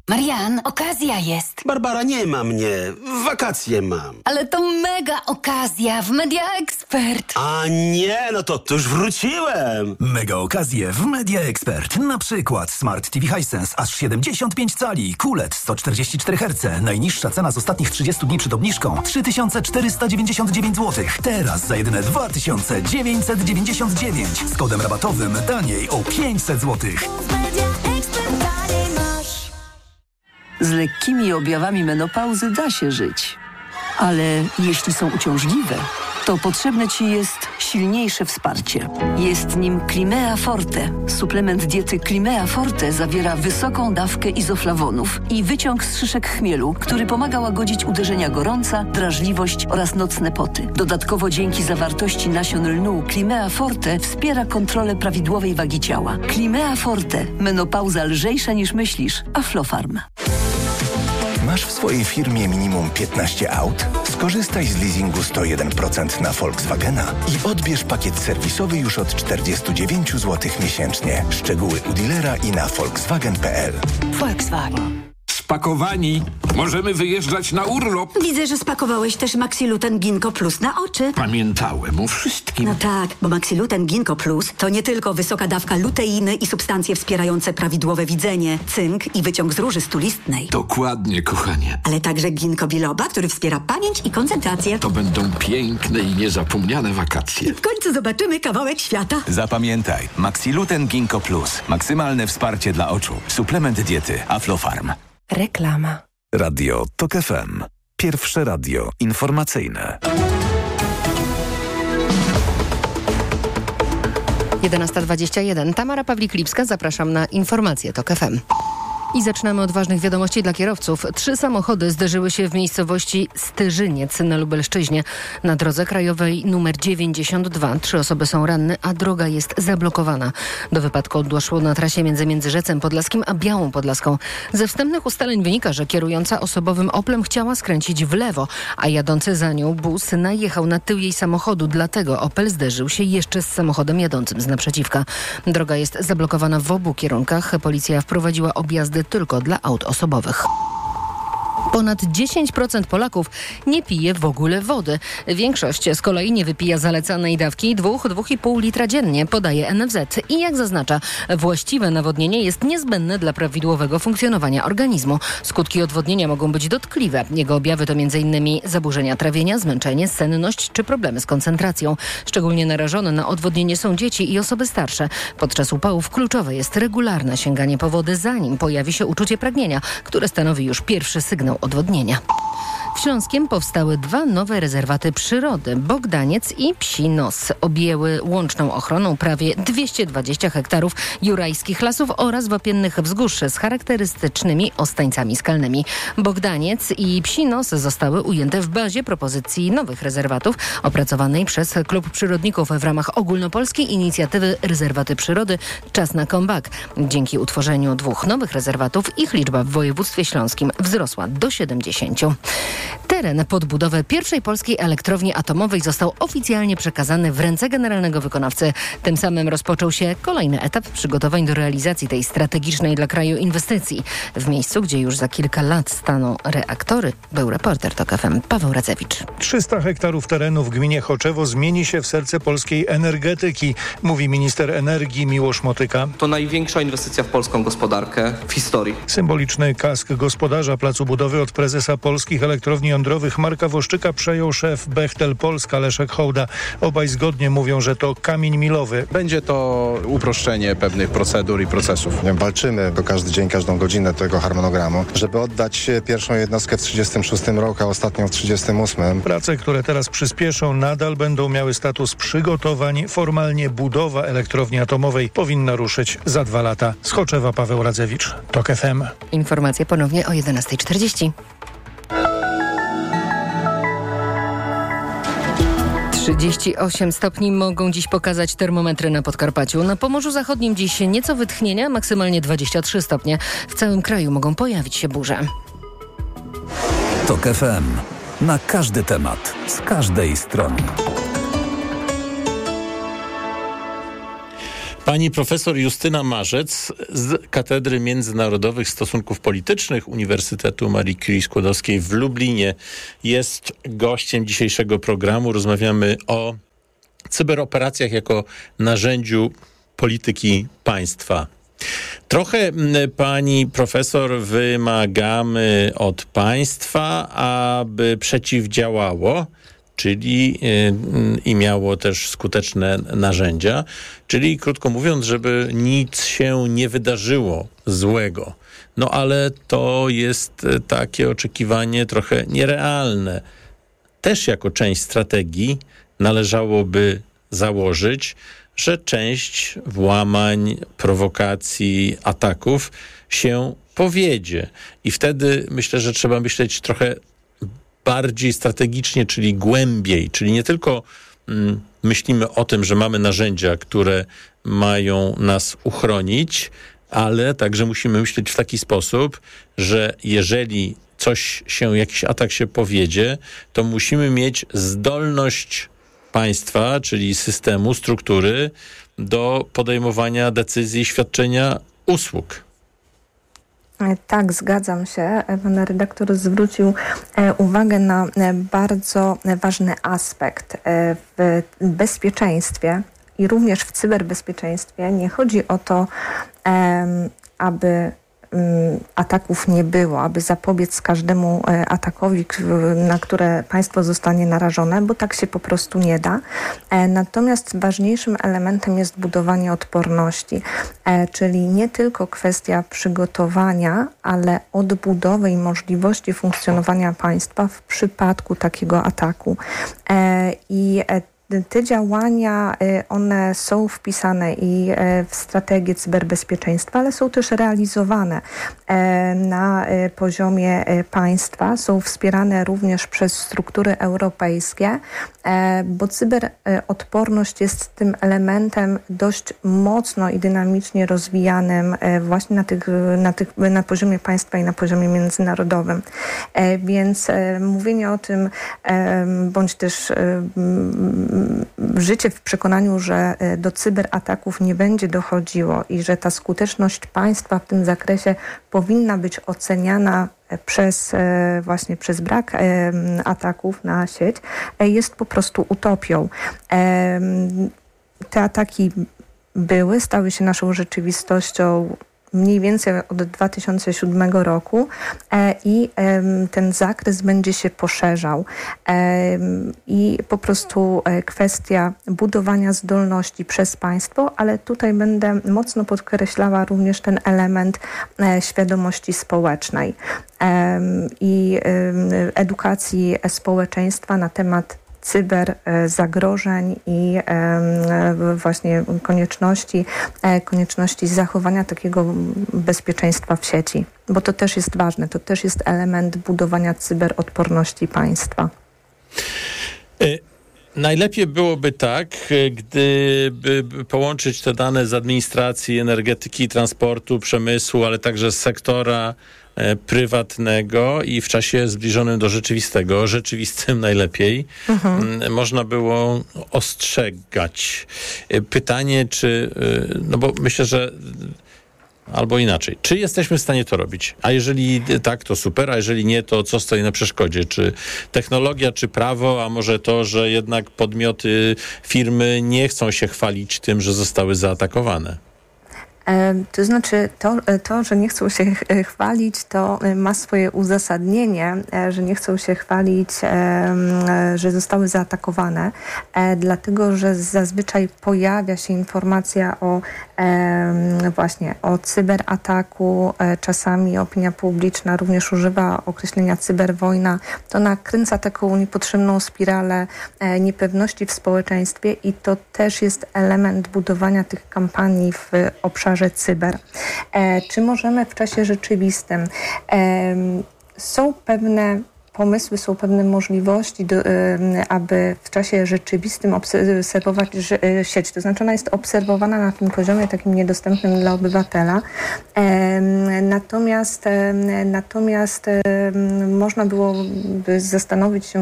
Marian, okazja jest. Barbara, nie ma mnie. Wakacje mam. Ale to mega okazja w Media Expert. A nie, no to już wróciłem. Mega okazje w Media Expert. Na przykład Smart TV Hisense aż 75 cali, QLED 144 Hz. Najniższa cena z ostatnich 30 dni przed obniżką 3499 zł. Teraz za jedyne 2999. Z kodem rabatowym taniej o 500 zł. Z lekkimi objawami menopauzy da się żyć. Ale jeśli są uciążliwe, to potrzebne Ci jest silniejsze wsparcie. Jest nim Climea Forte. Suplement diety Climea Forte zawiera wysoką dawkę izoflawonów i wyciąg z szyszek chmielu, który pomaga łagodzić uderzenia gorąca, drażliwość oraz nocne poty. Dodatkowo dzięki zawartości nasion lnu Climea Forte wspiera kontrolę prawidłowej wagi ciała. Climea Forte. Menopauza lżejsza niż myślisz. Aflofarm. Masz w swojej firmie minimum 15 aut? Skorzystaj z leasingu 101% na Volkswagena i odbierz pakiet serwisowy już od 49 zł miesięcznie. Szczegóły u dealera i na volkswagen.pl. Volkswagen. Spakowani. Możemy wyjeżdżać na urlop. Widzę, że spakowałeś też Maxiluten Ginkgo Plus na oczy. Pamiętałem o wszystkim. No tak, bo Maxiluten Ginkgo Plus to nie tylko wysoka dawka luteiny i substancje wspierające prawidłowe widzenie, cynk i wyciąg z róży stulistnej. Dokładnie, kochanie. Ale także ginkgo biloba, który wspiera pamięć i koncentrację. To będą piękne i niezapomniane wakacje. W końcu zobaczymy kawałek świata. Zapamiętaj, Maxiluten Ginkgo Plus. Maksymalne wsparcie dla oczu. Suplement diety Aflofarm. Reklama. Radio TOK FM. Pierwsze radio informacyjne. 11:21. Tamara Pawlik-Lipska, zapraszam na informacje TOK FM. I zaczynamy od ważnych wiadomości dla kierowców. 3 samochody zderzyły się w miejscowości Styżyniec na Lubelszczyźnie na drodze krajowej nr 92. 3 osoby są ranne, a droga jest zablokowana. Do wypadku doszło na trasie między Międzyrzecem Podlaskim a Białą Podlaską. Ze wstępnych ustaleń wynika, że kierująca osobowym Oplem chciała skręcić w lewo, a jadący za nią bus najechał na tył jej samochodu. Dlatego Opel zderzył się jeszcze z samochodem jadącym z naprzeciwka. Droga jest zablokowana w obu kierunkach. Policja wprowadziła objazdy tylko dla aut osobowych. Ponad 10% Polaków nie pije w ogóle wody. Większość z kolei nie wypija zalecanej dawki 2,5 litra dziennie, podaje NFZ. I jak zaznacza, właściwe nawodnienie jest niezbędne dla prawidłowego funkcjonowania organizmu. Skutki odwodnienia mogą być dotkliwe. Jego objawy to m.in. zaburzenia trawienia, zmęczenie, senność czy problemy z koncentracją. Szczególnie narażone na odwodnienie są dzieci i osoby starsze. Podczas upałów kluczowe jest regularne sięganie po wodę, zanim pojawi się uczucie pragnienia, które stanowi już pierwszy sygnał odwodnienia. W Śląskiem powstały 2 nowe rezerwaty przyrody. Bogdaniec i Psi Nos objęły łączną ochroną prawie 220 hektarów jurajskich lasów oraz wapiennych wzgórz z charakterystycznymi ostańcami skalnymi. Bogdaniec i Psi Nos zostały ujęte w bazie propozycji nowych rezerwatów opracowanej przez Klub Przyrodników w ramach ogólnopolskiej inicjatywy Rezerwaty Przyrody Czas na Comeback. Dzięki utworzeniu 2 nowych rezerwatów ich liczba w województwie śląskim wzrosła do 70. Teren pod budowę pierwszej polskiej elektrowni atomowej został oficjalnie przekazany w ręce generalnego wykonawcy. Tym samym rozpoczął się kolejny etap przygotowań do realizacji tej strategicznej dla kraju inwestycji. W miejscu, gdzie już za kilka lat staną reaktory, był reporter TOK FM Paweł Radzewicz. 300 hektarów terenu w gminie Choczewo zmieni się w serce polskiej energetyki, mówi minister energii Miłosz Motyka. To największa inwestycja w polską gospodarkę w historii. Symboliczny kask gospodarza placu budowy od prezesa polskich elektrowni jądrowych Marka Woszczyka przejął szef Bechtel Polska Leszek Hołda. Obaj zgodnie mówią, że to kamień milowy. Będzie to uproszczenie pewnych procedur i procesów. Walczymy do każdy dzień, każdą godzinę tego harmonogramu, żeby oddać pierwszą jednostkę w 36 roku, a ostatnią w 38. Prace, które teraz przyspieszą, nadal będą miały status przygotowań. Formalnie budowa elektrowni atomowej powinna ruszyć za 2 lata. Z Choczewa Paweł Radzewicz, TOK FM. Informacje ponownie o 11:40. 38 stopni mogą dziś pokazać termometry na Podkarpaciu. Na Pomorzu Zachodnim dziś nieco wytchnienia, maksymalnie 23 stopnie. W całym kraju mogą pojawić się burze. TOK FM. Na każdy temat, z każdej strony. Pani profesor Justyna Marzec z Katedry Międzynarodowych Stosunków Politycznych Uniwersytetu Marii Curie Skłodowskiej w Lublinie jest gościem dzisiejszego programu. Rozmawiamy o cyberoperacjach jako narzędziu polityki państwa. Trochę, pani profesor, wymagamy od państwa, aby przeciwdziałało, czyli i miało też skuteczne narzędzia, czyli krótko mówiąc, żeby nic się nie wydarzyło złego. No ale to jest takie oczekiwanie trochę nierealne. Też jako część strategii należałoby założyć, że część włamań, prowokacji, ataków się powiedzie. I wtedy myślę, że trzeba myśleć trochę bardziej strategicznie, czyli głębiej, czyli nie tylko myślimy o tym, że mamy narzędzia, które mają nas uchronić, ale także musimy myśleć w taki sposób, że jeżeli jakiś atak się powiedzie, to musimy mieć zdolność państwa, czyli systemu, struktury do podejmowania decyzji, świadczenia usług. Tak, zgadzam się. Pan redaktor zwrócił uwagę na bardzo ważny aspekt w bezpieczeństwie i również w cyberbezpieczeństwie. Nie chodzi o to, aby ataków nie było, aby zapobiec każdemu atakowi, na które państwo zostanie narażone, bo tak się po prostu nie da. Natomiast ważniejszym elementem jest budowanie odporności, czyli nie tylko kwestia przygotowania, ale odbudowy i możliwości funkcjonowania państwa w przypadku takiego ataku. I te działania, one są wpisane i w strategię cyberbezpieczeństwa, ale są też realizowane na poziomie państwa. Są wspierane również przez struktury europejskie, bo cyberodporność jest tym elementem dość mocno i dynamicznie rozwijanym właśnie na poziomie państwa i na poziomie międzynarodowym. Więc mówienie o tym, bądź też życie w przekonaniu, że do cyberataków nie będzie dochodziło i że ta skuteczność państwa w tym zakresie powinna być oceniana przez brak ataków na sieć, jest po prostu utopią. Te ataki stały się naszą rzeczywistością mniej więcej od 2007 roku i ten zakres będzie się poszerzał. I po prostu kwestia budowania zdolności przez państwo, ale tutaj będę mocno podkreślała również ten element świadomości społecznej i edukacji społeczeństwa na temat cyberzagrożeń i właśnie konieczności zachowania takiego bezpieczeństwa w sieci. Bo to też jest ważne, to też jest element budowania cyberodporności państwa. Najlepiej byłoby tak, gdyby połączyć te dane z administracji, energetyki, transportu, przemysłu, ale także z sektora prywatnego i w czasie zbliżonym do rzeczywistym najlepiej, można było ostrzegać. Pytanie, no bo myślę, że albo inaczej. Czy jesteśmy w stanie to robić? A jeżeli tak, to super, a jeżeli nie, to co stoi na przeszkodzie? Czy technologia, czy prawo, a może to, że jednak podmioty, firmy nie chcą się chwalić tym, że zostały zaatakowane? To znaczy to, że nie chcą się chwalić, to ma swoje uzasadnienie, że nie chcą się chwalić, że zostały zaatakowane, dlatego, że zazwyczaj pojawia się informacja o cyberataku. Czasami opinia publiczna również używa określenia cyberwojna. To nakręca taką niepotrzebną spiralę niepewności w społeczeństwie i to też jest element budowania tych kampanii w obszarze cyber. Czy możemy w czasie rzeczywistym? Są pewne pomysły, są pewne możliwości, aby w czasie rzeczywistym obserwować sieć. To znaczy ona jest obserwowana na tym poziomie takim niedostępnym dla obywatela. Natomiast można byłoby zastanowić się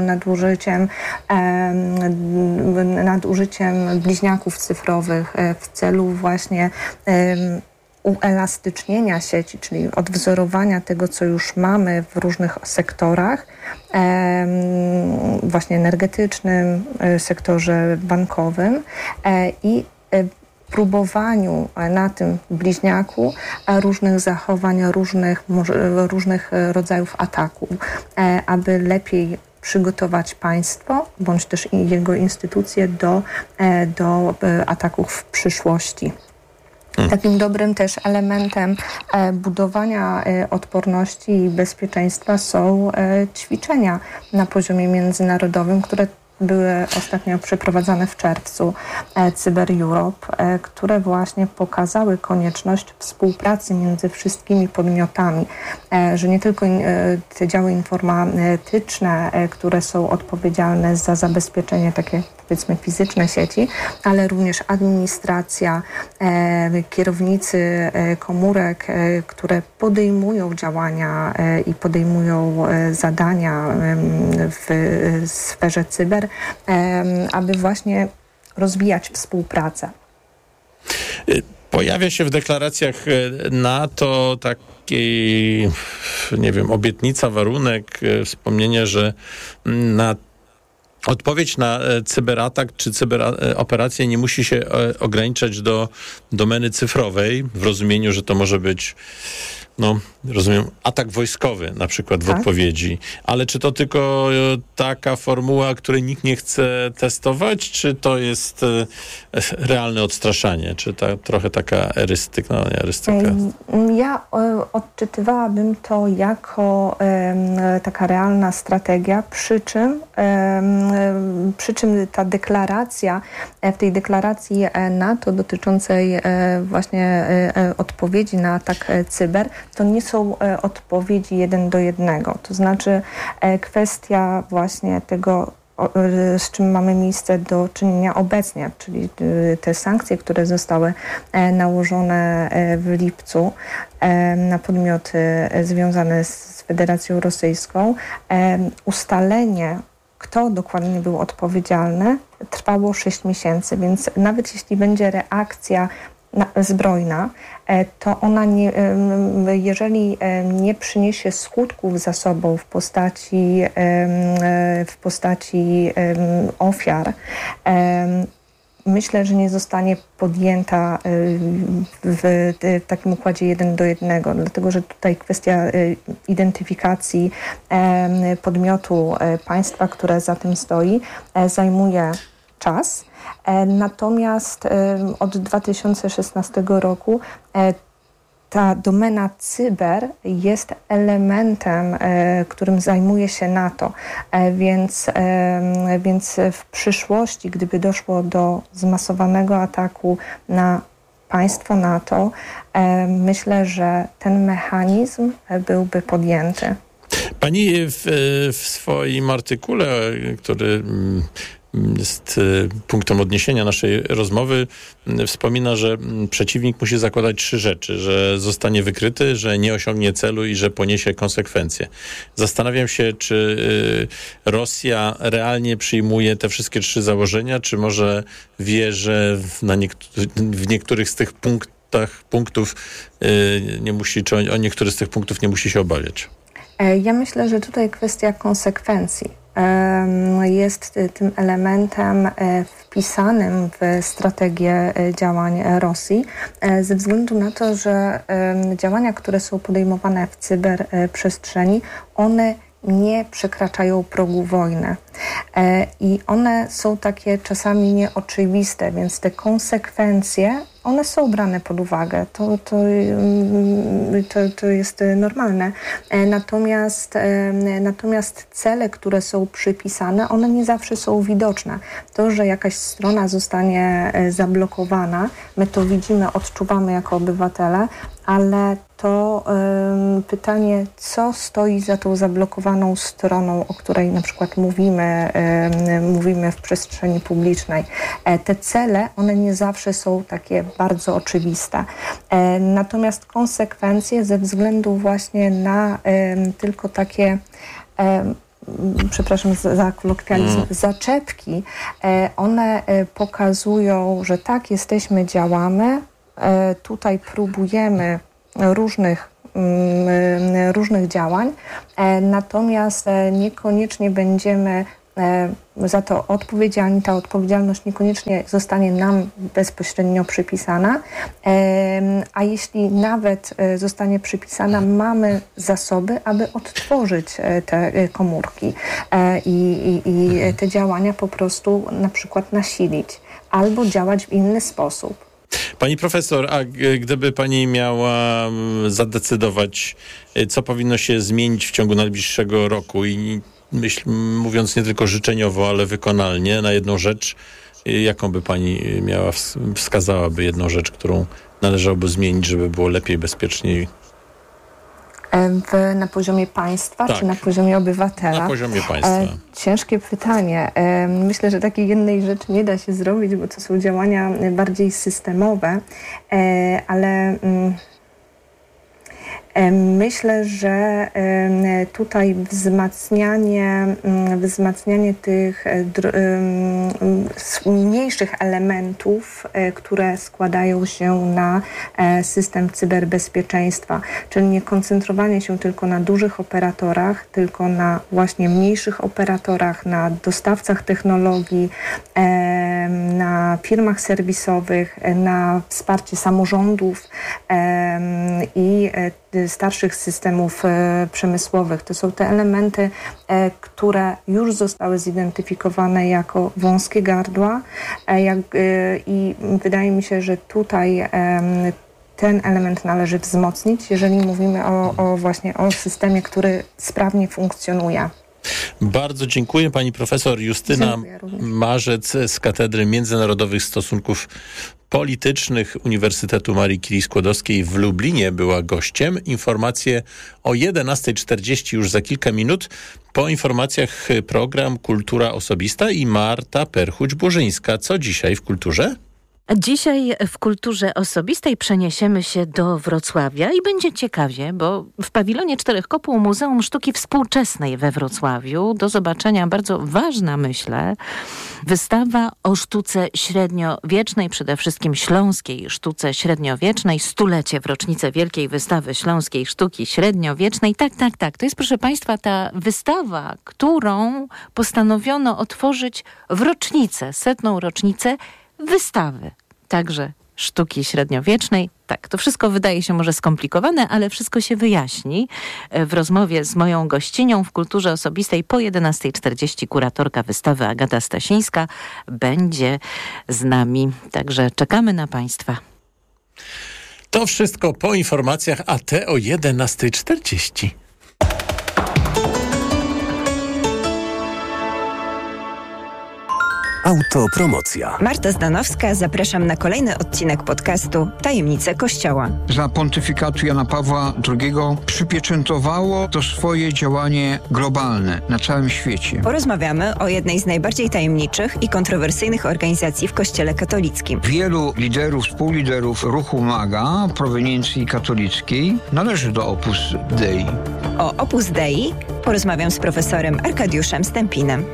nad użyciem bliźniaków cyfrowych w celu właśnie uelastycznienia sieci, czyli odwzorowania tego, co już mamy w różnych sektorach, właśnie energetycznym, sektorze bankowym i próbowaniu na tym bliźniaku różnych zachowań, różnych rodzajów ataków, aby lepiej przygotować państwo, bądź też i jego instytucje do ataków w przyszłości. Takim dobrym też elementem budowania odporności i bezpieczeństwa są ćwiczenia na poziomie międzynarodowym, które były ostatnio przeprowadzane w czerwcu Cyber Europe, które właśnie pokazały konieczność współpracy między wszystkimi podmiotami, że nie tylko te działy informatyczne, które są odpowiedzialne za zabezpieczenie takie, powiedzmy, fizyczne sieci, ale również administracja, kierownicy komórek, które podejmują działania i podejmują zadania w sferze cyber, aby właśnie rozwijać współpracę. Pojawia się w deklaracjach NATO taki, nie wiem, obietnica, warunek, wspomnienie, że odpowiedź na cyberatak czy cyberoperację nie musi się ograniczać do domeny cyfrowej, w rozumieniu, że to może być, rozumiem, atak wojskowy na przykład w odpowiedzi. Ale czy to tylko taka formuła, której nikt nie chce testować, czy to jest realne odstraszanie? Czy trochę taka erystyka? Ja odczytywałabym to jako taka realna strategia, przy czym ta deklaracja, w tej deklaracji NATO dotyczącej właśnie odpowiedzi na atak cyber, to nie są odpowiedzi 1 do 1. To znaczy kwestia właśnie tego, z czym mamy miejsce do czynienia obecnie, czyli te sankcje, które zostały nałożone w lipcu na podmioty związane z Federacją Rosyjską. Ustalenie, kto dokładnie był odpowiedzialny, trwało 6 miesięcy, więc nawet jeśli będzie reakcja zbrojna, to ona jeżeli nie przyniesie skutków za sobą w postaci ofiar, myślę, że nie zostanie podjęta w takim układzie 1 do 1, dlatego że tutaj kwestia identyfikacji podmiotu państwa, które za tym stoi, zajmuje czas. Natomiast od 2016 roku ta domena cyber jest elementem, którym zajmuje się NATO, więc w przyszłości, gdyby doszło do zmasowanego ataku na państwo NATO, myślę, że ten mechanizm byłby podjęty. Pani w swoim artykule, który jest punktem odniesienia naszej rozmowy, wspomina, że przeciwnik musi zakładać 3 rzeczy, że zostanie wykryty, że nie osiągnie celu i że poniesie konsekwencje. Zastanawiam się, czy Rosja realnie przyjmuje te wszystkie 3 założenia, czy może wie, że w niektórych z tych punktów nie musi, czy o niektórych z tych punktów nie musi się obawiać? Ja myślę, że tutaj kwestia konsekwencji jest tym elementem wpisanym w strategię działań Rosji, ze względu na to, że działania, które są podejmowane w cyberprzestrzeni, one nie przekraczają progu wojny. I one są takie czasami nieoczywiste, więc te konsekwencje, one są brane pod uwagę. To jest normalne. Natomiast cele, które są przypisane, one nie zawsze są widoczne. To, że jakaś strona zostanie zablokowana, my to widzimy, odczuwamy jako obywatele, ale to pytanie, co stoi za tą zablokowaną stroną, o której na przykład mówimy w przestrzeni publicznej. Te cele, one nie zawsze są takie bardzo oczywiste. Natomiast konsekwencje ze względu właśnie na tylko takie przepraszam za kolokwializm, zaczepki, one pokazują, że tak, jesteśmy, działamy, tutaj próbujemy różnych działań, natomiast niekoniecznie będziemy za to odpowiedzialni. Ta odpowiedzialność niekoniecznie zostanie nam bezpośrednio przypisana, a jeśli nawet zostanie przypisana, mamy zasoby, aby odtworzyć te komórki i te działania po prostu na przykład nasilić albo działać w inny sposób. Pani profesor, a gdyby pani miała zadecydować, co powinno się zmienić w ciągu najbliższego roku i mówiąc nie tylko życzeniowo, ale wykonalnie na jedną rzecz, jaką by pani wskazałaby jedną rzecz, którą należałoby zmienić, żeby było lepiej, bezpieczniej? Na poziomie państwa, tak, czy na poziomie obywatela? Na poziomie państwa. Ciężkie pytanie. Myślę, że takiej jednej rzeczy nie da się zrobić, bo to są działania bardziej systemowe, ale myślę, że tutaj wzmacnianie tych mniejszych elementów, które składają się na system cyberbezpieczeństwa, czyli nie koncentrowanie się tylko na dużych operatorach, tylko na właśnie mniejszych operatorach, na dostawcach technologii, na firmach serwisowych, na wsparcie samorządów i starszych systemów przemysłowych. To są te elementy, które już zostały zidentyfikowane jako wąskie gardła i wydaje mi się, że tutaj ten element należy wzmocnić, jeżeli mówimy właśnie o systemie, który sprawnie funkcjonuje. Bardzo dziękuję. Pani profesor Justyna Marzec z Katedry Międzynarodowych Stosunków Politycznych Uniwersytetu Marii Curie-Skłodowskiej w Lublinie była gościem. Informacje o 11:40 już za kilka minut. Po informacjach program Kultura Osobista i Marta Perchuć-Burzyńska. Co dzisiaj w kulturze? Dzisiaj w Kulturze Osobistej przeniesiemy się do Wrocławia i będzie ciekawie, bo w pawilonie Czterech Kopuł Muzeum Sztuki Współczesnej we Wrocławiu do zobaczenia bardzo ważna, myślę, wystawa o sztuce średniowiecznej, przede wszystkim śląskiej sztuce średniowiecznej, 100-lecie w rocznicę Wielkiej Wystawy Śląskiej Sztuki Średniowiecznej. Tak. To jest, proszę Państwa, ta wystawa, którą postanowiono otworzyć w rocznicę, 100. rocznicę wystawy, także sztuki średniowiecznej. Tak, to wszystko wydaje się może skomplikowane, ale wszystko się wyjaśni w rozmowie z moją gościnią w Kulturze Osobistej po 11:40. Kuratorka wystawy Agata Stasińska będzie z nami. Także czekamy na Państwa. To wszystko po informacjach, a te o 11:40. Autopromocja. Marta Zdanowska, zapraszam na kolejny odcinek podcastu Tajemnice Kościoła. Za pontyfikatu Jana Pawła II przypieczętowało to swoje działanie globalne na całym świecie. Porozmawiamy o jednej z najbardziej tajemniczych i kontrowersyjnych organizacji w Kościele katolickim. Wielu liderów, współliderów ruchu MAGA proweniencji katolickiej należy do Opus Dei. O Opus Dei porozmawiam z profesorem Arkadiuszem Stępinem.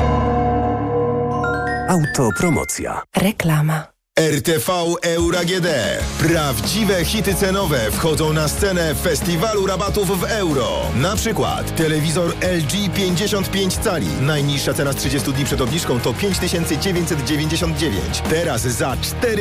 Autopromocja. Reklama. RTV Euro AGD. Prawdziwe hity cenowe wchodzą na scenę festiwalu rabatów w euro. Na przykład telewizor LG 55 cali. Najniższa cena z 30 dni przed obniżką to 5999. Teraz za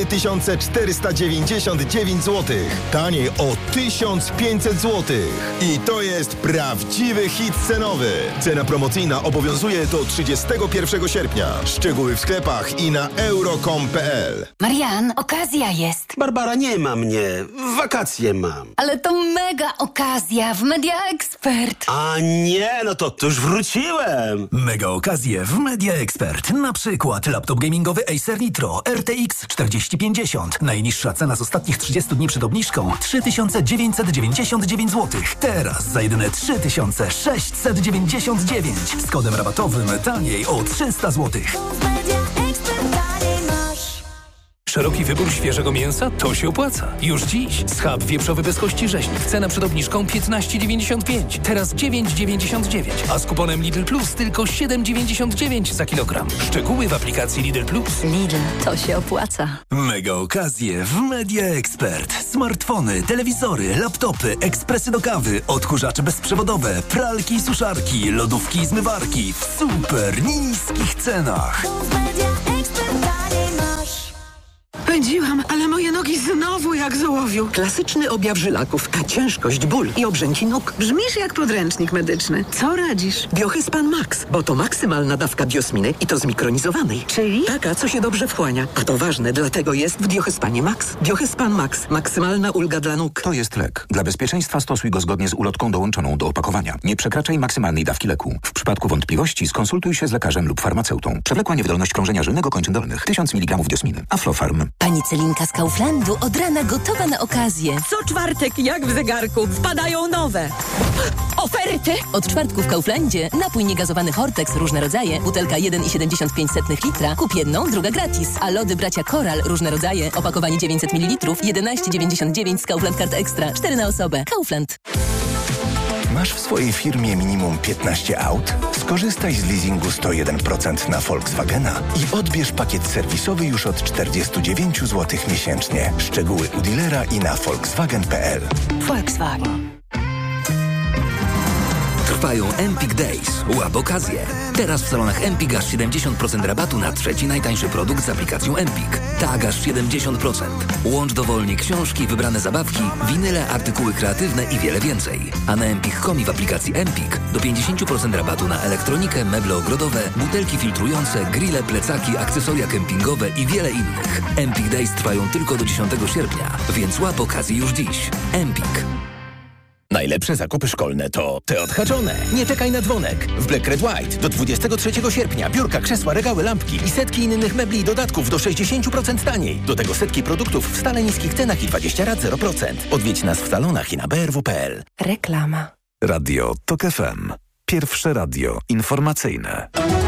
4499 zł. Taniej o 1500 zł. I to jest prawdziwy hit cenowy. Cena promocyjna obowiązuje do 31 sierpnia. Szczegóły w sklepach i na euro.com.pl. Marian, okazja jest. Barbara, nie ma mnie. Wakacje mam. Ale to mega okazja w Media Expert. A nie, no to już wróciłem. Mega okazje w Media Expert. Na przykład laptop gamingowy Acer Nitro RTX 4050. Najniższa cena z ostatnich 30 dni przed obniżką 3999 zł. Teraz za jedyne 3699. Z kodem rabatowym taniej o 300 zł. Szeroki wybór świeżego mięsa? To się opłaca. Już dziś. Schab wieprzowy bez kości rzeźnik. Cena przed obniżką 15,95. Teraz 9,99. A z kuponem Lidl Plus tylko 7,99 za kilogram. Szczegóły w aplikacji Lidl Plus. Lidl, to się opłaca. Mega okazje w Media Expert. Smartfony, telewizory, laptopy, ekspresy do kawy, odkurzacze bezprzewodowe, pralki i suszarki, lodówki i zmywarki w super niskich cenach. Pędziłam, ale moje nogi znowu jak z ołowiu. Klasyczny objaw żylaków, a ciężkość, ból i obrzęki nóg. Brzmisz jak podręcznik medyczny. Co radzisz? Biohyspan Max, bo to maksymalna dawka biosminy i to zmikronizowanej. Czyli? Taka, co się dobrze wchłania. A to ważne, dlatego jest w Biohyspanie Max. Biohyspan Max. Maksymalna ulga dla nóg. To jest lek. Dla bezpieczeństwa stosuj go zgodnie z ulotką dołączoną do opakowania. Nie przekraczaj maksymalnej dawki leku. W przypadku wątpliwości skonsultuj się z lekarzem lub farmaceutą. Przewlekła niewydolność krążenia żylnego kończyn dolnych. 1000 mg biosminy. Aflofarm. Pani Celinka z Kauflandu od rana gotowa na okazję. Co czwartek, jak w zegarku, wpadają nowe oferty. Od czwartku w Kauflandzie napój niegazowany Hortex, różne rodzaje, butelka 1,75 litra, kup jedną, druga gratis. A lody bracia Koral, różne rodzaje, opakowanie 900 ml, 11,99 z Kaufland Card Extra, 4 na osobę. Kaufland. Masz w swojej firmie minimum 15 aut? Skorzystaj z leasingu 101% na Volkswagena i odbierz pakiet serwisowy już od 49 zł miesięcznie. Szczegóły u dealera i na volkswagen.pl. Volkswagen. Trwają Empik Days. Łap okazję. Teraz w salonach Empik aż 70% rabatu na trzeci najtańszy produkt z aplikacją Empik. Tak, aż 70%. Łącz dowolnie książki, wybrane zabawki, winyle, artykuły kreatywne i wiele więcej. A na Empik.com i w aplikacji Empik do 50% rabatu na elektronikę, meble ogrodowe, butelki filtrujące, grille, plecaki, akcesoria kempingowe i wiele innych. Empik Days trwają tylko do 10 sierpnia, więc łap okazję już dziś. Empik. Najlepsze zakupy szkolne to te odhaczone. Nie czekaj na dzwonek. W Black Red White do 23 sierpnia biurka, krzesła, regały, lampki i setki innych mebli i dodatków do 60% taniej. Do tego setki produktów w stale niskich cenach i 20 rat 0%. Odwiedź nas w salonach i na brw.pl. Reklama. Radio TOK FM. Pierwsze radio informacyjne.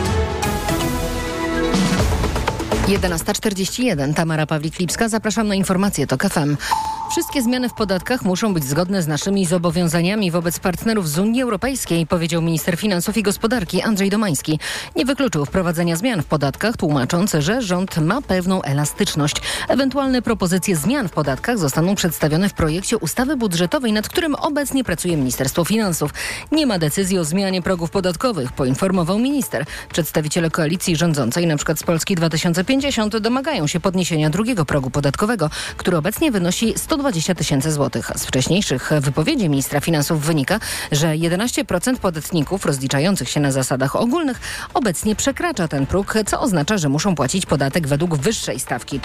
11:41. Tamara Pawlik-Lipska. Zapraszam na informacje TOK FM. Wszystkie zmiany w podatkach muszą być zgodne z naszymi zobowiązaniami wobec partnerów z Unii Europejskiej, powiedział minister finansów i gospodarki Andrzej Domański. Nie wykluczył wprowadzenia zmian w podatkach, tłumacząc, że rząd ma pewną elastyczność. Ewentualne propozycje zmian w podatkach zostaną przedstawione w projekcie ustawy budżetowej, nad którym obecnie pracuje Ministerstwo Finansów. Nie ma decyzji o zmianie progów podatkowych, poinformował minister. Przedstawiciele koalicji rządzącej, np. z Polski 2050, domagają się podniesienia drugiego progu podatkowego, który obecnie wynosi 120 000 złotych. Z wcześniejszych wypowiedzi ministra finansów wynika, że 11% podatników rozliczających się na zasadach ogólnych obecnie przekracza ten próg, co oznacza, że muszą płacić podatek według wyższej stawki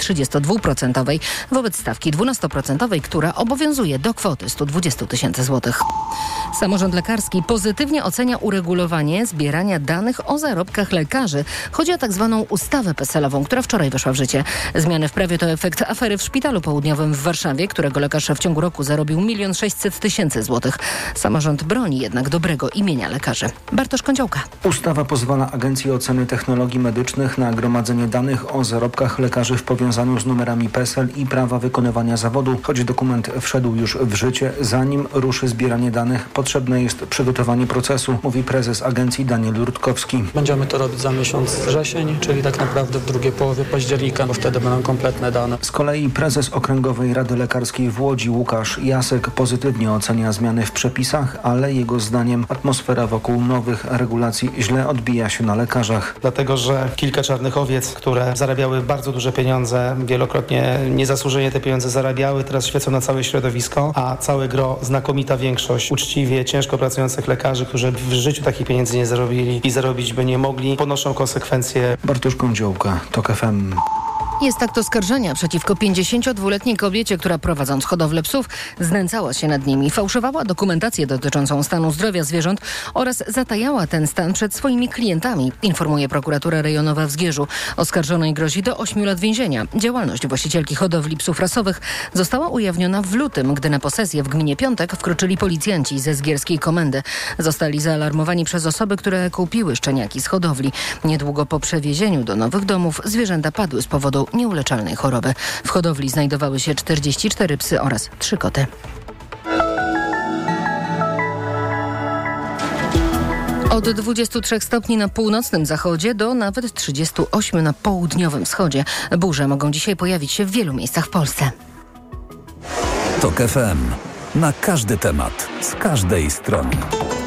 32% wobec stawki 12%, która obowiązuje do kwoty 120 000 złotych. Samorząd lekarski pozytywnie ocenia uregulowanie zbierania danych o zarobkach lekarzy. Chodzi o tak zwaną ustawę PESEL-ową, która wczoraj weszła w życie. Zmiany w prawie to efekt afery w Szpitalu Południowym w Warszawie, którego lekarz w ciągu roku zarobił 1 600 000 złotych. Samorząd broni jednak dobrego imienia lekarzy. Bartosz Kądziołka. Ustawa pozwala Agencji Oceny Technologii Medycznych na gromadzenie danych o zarobkach lekarzy w powiązaniu z numerami PESEL i prawa wykonywania zawodu. Choć dokument wszedł już w życie, zanim ruszy zbieranie danych, potrzebne jest przygotowanie procesu, mówi prezes agencji Daniel Rutkowski. Będziemy to robić za miesiąc wrzesień, czyli tak naprawdę w drugiej połowie października, bo wtedy będą kompletne dane. Z kolei prezes Okręgowej Rady Lekarskiej w Łodzi Łukasz Jasek pozytywnie ocenia zmiany w przepisach, ale jego zdaniem atmosfera wokół nowych regulacji źle odbija się na lekarzach. Dlatego, że kilka czarnych owiec, które zarabiały bardzo duże pieniądze, wielokrotnie niezasłużenie te pieniądze zarabiały, teraz świecą na całe środowisko, a całe gro, znakomita większość uczciwie, ciężko pracujących lekarzy, którzy w życiu takich pieniędzy nie zarobili i zarobić by nie mogli, ponoszą konsekwencje. Bartosz Kądziołka, TOK FM. Jest akt oskarżenia przeciwko 52-letniej kobiecie, która prowadząc hodowlę psów znęcała się nad nimi, fałszowała dokumentację dotyczącą stanu zdrowia zwierząt oraz zatajała ten stan przed swoimi klientami, informuje prokuratura rejonowa w Zgierzu. Oskarżonej grozi do 8 lat więzienia. Działalność właścicielki hodowli psów rasowych została ujawniona w lutym, gdy na posesję w gminie Piątek wkroczyli policjanci ze zgierskiej komendy. Zostali zaalarmowani przez osoby, które kupiły szczeniaki z hodowli. Niedługo po przewiezieniu do nowych domów zwierzęta padły z powodu nieuleczalnej choroby. W hodowli znajdowały się 44 psy oraz 3 koty. Od 23 stopni na północnym zachodzie do nawet 38 na południowym wschodzie. Burze mogą dzisiaj pojawić się w wielu miejscach w Polsce. TOK FM. Na każdy temat, z każdej strony.